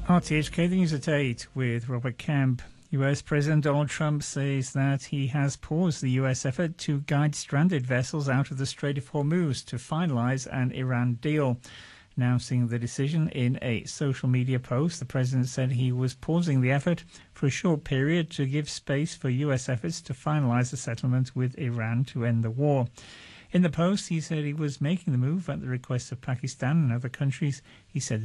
RTHK, the news at 8 with Robert Kemp. US President Donald Trump says that he has paused the US effort to guide stranded vessels out of the Strait of Hormuz to finalize an Iran deal. Announcing the decision in a social media post, the president said he was pausing the effort for a short period to give space for US efforts to finalize a settlement with Iran to end the war. In the post, he said he was making the move at the request of Pakistan and other countries. He said